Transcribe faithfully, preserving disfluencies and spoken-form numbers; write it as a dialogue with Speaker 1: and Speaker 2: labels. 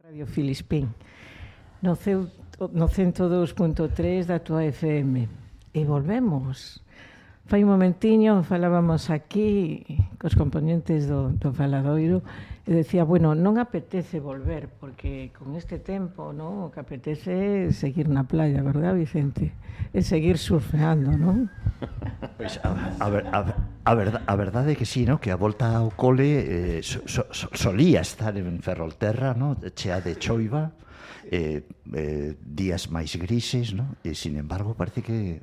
Speaker 1: Radio Filispín, no, ceu, no cento dous punto tres da tua F M. E volvemos. Fai un momentiño falábamos aquí cos componentes do, do Faladoiro e decía, bueno, non apetece volver porque con este tempo, non, o que apetece é seguir na playa, verdad, Vicente? É seguir surfeando, non?
Speaker 2: Pois a, a, a, a, verdade, a verdade é que sí, no? Que a volta ao cole eh, so, so, solía estar en Ferrolterra, no? Chea de choiva, eh, eh, días máis grises, no? E sin embargo parece que